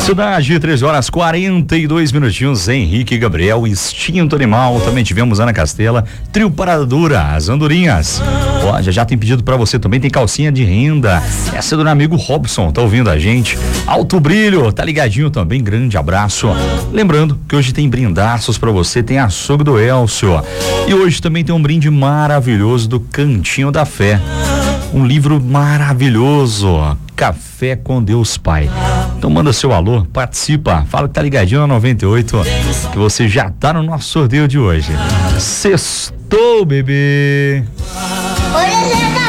Cidade, 13h42, Henrique Gabriel, Instinto Animal. Também tivemos Ana Castela, Trio Parada Dura, as Andorinhas. Ó, já tem pedido pra você também, tem calcinha de renda. Essa é do meu amigo Robson, tá ouvindo a gente? Alto Brilho, tá ligadinho também, grande abraço. Lembrando que hoje tem brindaços pra você, tem açougue do Elcio. E hoje também tem um brinde maravilhoso do Cantinho da Fé. Um livro maravilhoso, Café com Deus Pai. Então manda seu alô, participa, fala que tá ligadinho na 98, que você já tá no nosso sorteio de hoje. Sextou, bebê! Hoje